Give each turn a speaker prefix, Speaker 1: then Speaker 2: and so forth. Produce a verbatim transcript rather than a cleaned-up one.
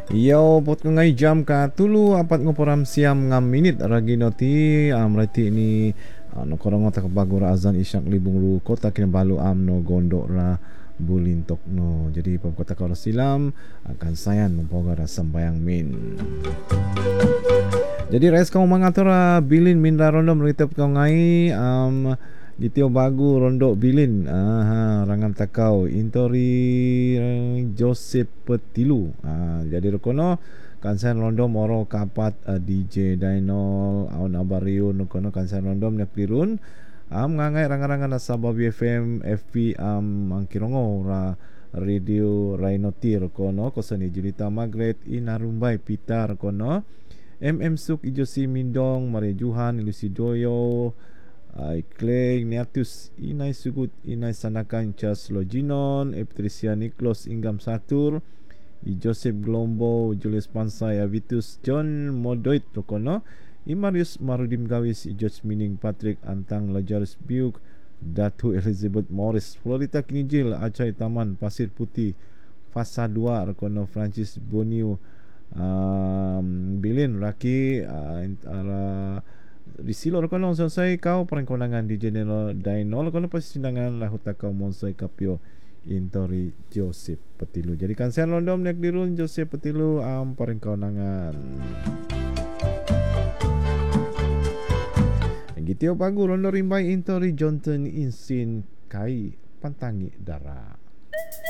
Speaker 1: Yo pot ko ngai jam ka tulu apat ngoporam siam ngam minit ragi noti am rati ni no korong tak bagur azan isyak libung ru kota Kinabalu am no gondok ra bulintok no. Jadi pam kota kau silam akan sayan mempoga ra sembayang min. Jadi res kau mangatur bilin minda rondom ritep kau ngai am Gitio bagu rondo bilin aha rangan takau intori Joseph Petilu ah jadi rokono kansan rondom oro kapat uh, D J Dainol aun abariun rokono kansan rondom nek pirun am ngangai rangan-rangan Sabah B F M F P am mangkirongo ra radio Rainoti rokono kosani Julita Magret Inarumbai Pita rokono M M Suk Ijosi Mindong Maria Juhan Lucy Doyo Ai Kleng Niatus Inai Sugut Inai Sanakan Charles Loginon Patricia Niklos Inggam Satur I Joseph Glombo Julius Pansai Avitus John Modoit Rokono I Marius Marudim Gawis I George Mining Patrick Antang Lazarus Biuk Datu Elizabeth Morris Florita Kinijil Acai Taman Pasir Putih Fasa dua Rokono Francis Boniu um, Bilin Raki uh, Antara di silo rokono selesai kau perangkonangan di General Dainol kono persidangan lahu takau monsai kapio intori Joseph Petilu. Jadi kansen londom nek dirun Joseph Petilu am perangkonangan. Gitio bagu rondo rimbai intori Johnson Insin kai pantangi dara.